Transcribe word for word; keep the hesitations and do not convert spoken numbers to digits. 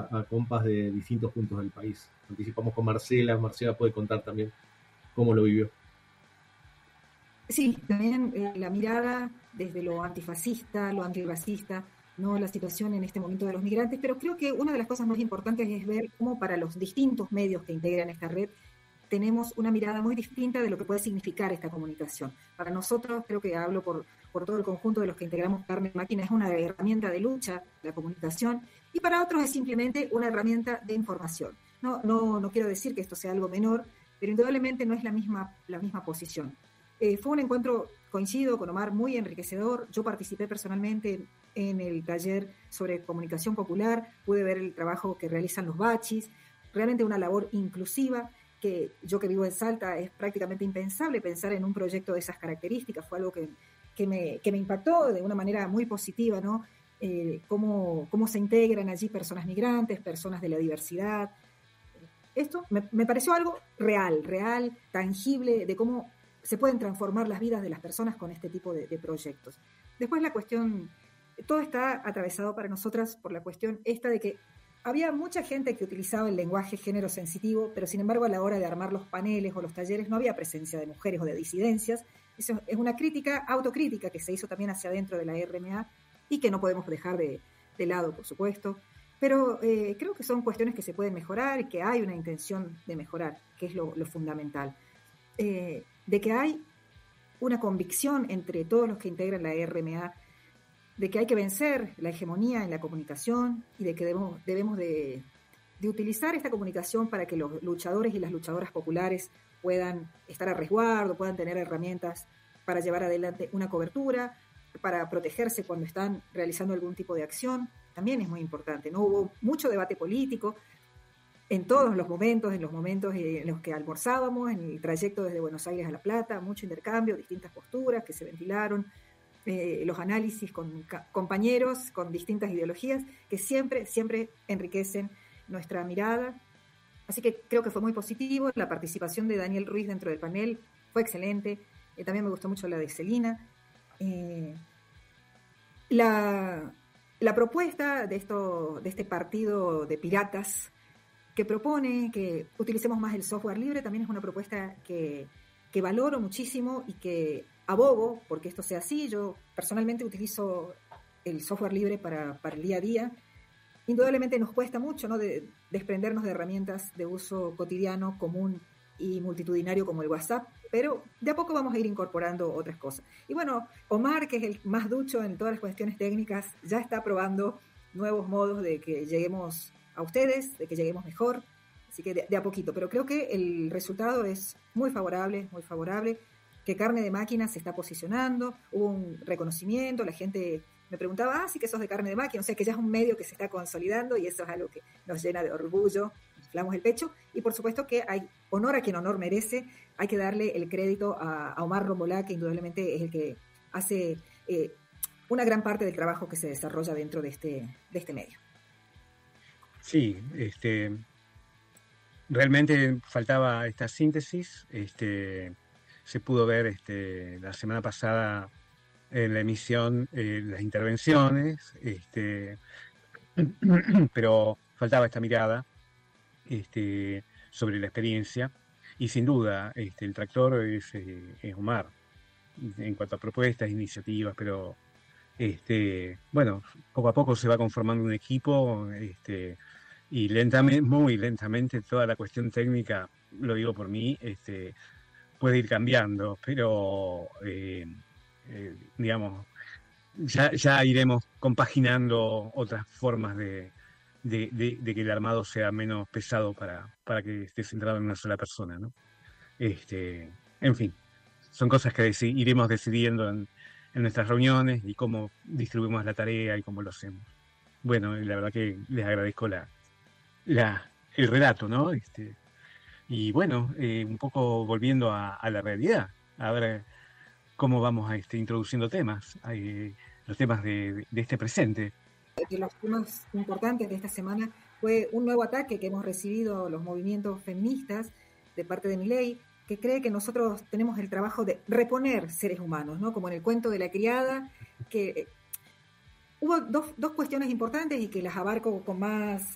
a compas de distintos puntos del país. Participamos con Marcela, Marcela puede contar también cómo lo vivió. Sí, también eh, la mirada desde lo antifascista, lo antirracista, no la situación en este momento de los migrantes, pero creo que una de las cosas más importantes es ver cómo para los distintos medios que integran esta red tenemos una mirada muy distinta de lo que puede significar esta comunicación. Para nosotros, creo que hablo por, por todo el conjunto de los que integramos Carne de Máquina, es una herramienta de lucha, la comunicación, y para otros es simplemente una herramienta de información. No, no, no quiero decir que esto sea algo menor, pero indudablemente no es la misma, la misma posición. Eh, fue un encuentro, coincido con Omar, muy enriquecedor. Yo participé personalmente en el taller sobre comunicación popular, pude ver el trabajo que realizan los bachis, realmente una labor inclusiva, que yo que vivo en Salta es prácticamente impensable pensar en un proyecto de esas características. Fue algo que, que, me, que me impactó de una manera muy positiva, ¿no? Eh, cómo, cómo se integran allí personas migrantes, personas de la diversidad. Esto me, me pareció algo real, real, tangible, de cómo se pueden transformar las vidas de las personas con este tipo de, de proyectos. Después la cuestión, todo está atravesado para nosotras por la cuestión esta de que había mucha gente que utilizaba el lenguaje género sensitivo, pero sin embargo a la hora de armar los paneles o los talleres no había presencia de mujeres o de disidencias. Eso es una crítica, autocrítica que se hizo también hacia adentro de la R M A y que no podemos dejar de, de lado, por supuesto. Pero eh, creo que son cuestiones que se pueden mejorar y que hay una intención de mejorar, que es lo, lo fundamental. Eh, de que hay una convicción entre todos los que integran la R M A de que hay que vencer la hegemonía en la comunicación y de que debemos, debemos de, de utilizar esta comunicación para que los luchadores y las luchadoras populares puedan estar a resguardo, puedan tener herramientas para llevar adelante una cobertura, para protegerse cuando están realizando algún tipo de acción. También es muy importante, ¿no? Hubo mucho debate político en todos los momentos, en los momentos en los que almorzábamos, en el trayecto desde Buenos Aires a La Plata, mucho intercambio, distintas posturas que se ventilaron, Eh, los análisis con ca- compañeros con distintas ideologías que siempre, siempre enriquecen nuestra mirada. Así que creo que fue muy positivo. La participación de Daniel Ruiz dentro del panel fue excelente. Eh, también me gustó mucho la de Celina. Eh, la, la propuesta de, esto, de este partido de piratas que propone que utilicemos más el software libre también es una propuesta que, que valoro muchísimo y que abogo porque esto sea así. Yo personalmente utilizo el software libre para, para el día a día. Indudablemente nos cuesta mucho, ¿no?, de, desprendernos de herramientas de uso cotidiano, común y multitudinario como el WhatsApp, pero de a poco vamos a ir incorporando otras cosas. Y bueno, Omar, que es el más ducho en todas las cuestiones técnicas, ya está probando nuevos modos de que lleguemos a ustedes, de que lleguemos mejor, así que de, de a poquito. Pero creo que el resultado es muy favorable, muy favorable. Que Carne de Máquina se está posicionando, hubo un reconocimiento, la gente me preguntaba, ah, sí que sos de Carne de Máquina, o sea que ya es un medio que se está consolidando y eso es algo que nos llena de orgullo, inflamos el pecho, y por supuesto que hay honor a quien honor merece, hay que darle el crédito a, a Omar Rombolá, que indudablemente es el que hace eh, una gran parte del trabajo que se desarrolla dentro de este, de este medio. Sí, este, realmente faltaba esta síntesis, este... se pudo ver este, la semana pasada en la emisión eh, las intervenciones, este, pero faltaba esta mirada este, sobre la experiencia y sin duda este, el tractor es, eh, es Omar en cuanto a propuestas, iniciativas, pero este, bueno, poco a poco se va conformando un equipo este, y lentamente, muy lentamente toda la cuestión técnica, lo digo por mí, este, puede ir cambiando, pero eh, eh, digamos, ya, ya iremos compaginando otras formas de, de, de, de que el armado sea menos pesado para, para que esté centrado en una sola persona, ¿no? Este, en fin, son cosas que deci- iremos decidiendo en, en nuestras reuniones y cómo distribuimos la tarea y cómo lo hacemos. Bueno, la verdad que les agradezco la, la, el relato, ¿no? Este, Y bueno, eh, un poco volviendo a, a la realidad, a ver cómo vamos a este, introduciendo temas, eh, los temas de, de este presente. De los temas importantes de esta semana fue un nuevo ataque que hemos recibido los movimientos feministas de parte de Milei, que cree que nosotros tenemos el trabajo de reponer seres humanos, ¿no? Como en el cuento de la criada, que hubo dos, dos cuestiones importantes y que las abarco con más